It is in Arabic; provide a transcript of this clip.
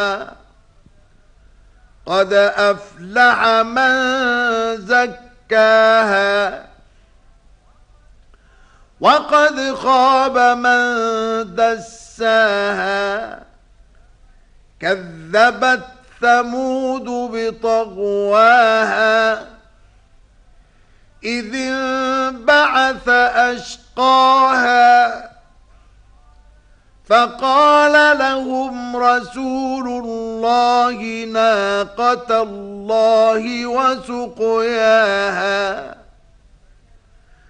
قد أفلح من زكاها وقد خاب من دساها كذبت ثمود بطغواها إذ انبعث أشقاها فقال لهم رسول الله ناقة الله وسقياها